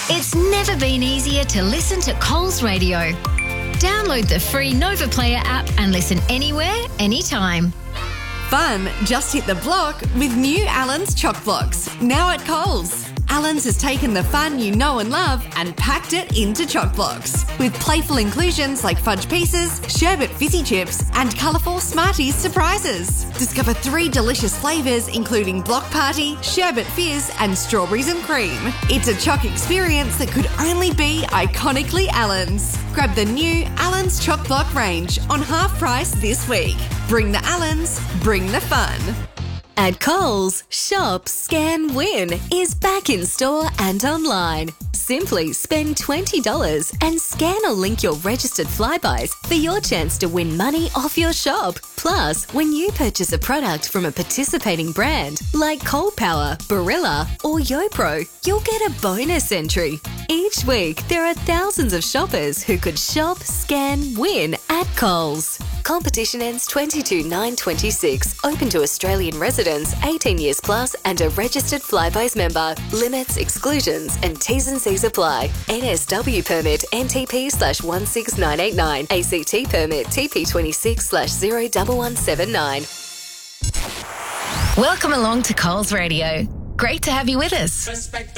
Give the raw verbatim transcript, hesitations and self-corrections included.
It's never been easier to listen to Coles Radio. Download the free Nova Player app and listen anywhere, anytime. Fun just hit the block with new Allen's Choc Blocks, now at Coles. Allen's has taken the fun you know and love and packed it into Choc Blocks with playful inclusions like fudge pieces, sherbet fizzy chips and colourful Smarties surprises. Discover three delicious flavours including Block Party, Sherbet Fizz and Strawberries and Cream. It's a Choc experience that could only be iconically Allen's. Grab the new Allen's Choc Block range on half price this week. Bring the Allen's, bring the fun. At Coles, Shop, Scan, Win is back in store and online. Simply spend twenty dollars and scan or link your registered Flybuys for your chance to win money off your shop. Plus, when you purchase a product from a participating brand like Cold Power, Barilla or YoPro, you'll get a bonus entry. Each week, there are thousands of shoppers who could shop, scan, win at Coles. Competition ends twenty-two nine twenty-six. Open to Australian residents, eighteen years plus and a registered Flybuys member. Limits, exclusions and T's and C's apply. N S W permit N T P slash one six nine eight nine. A C T permit T P twenty-six slash zero one one seven nine. Welcome along to Coles Radio. Great to have you with us. Respect